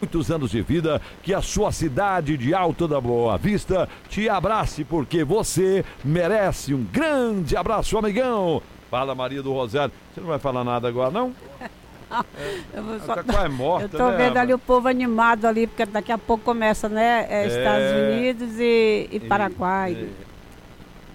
muitos anos de vida, que a sua cidade de Alto da Boa Vista te abrace, porque você merece. Um grande abraço, amigão. Fala, Maria do Rosário. Você não vai falar nada agora, não? Eu vou Ela tá quase morta, eu tô né, vendo ali rapaz? o povo animado ali, porque daqui a pouco começa, né? Estados Unidos e Paraguai.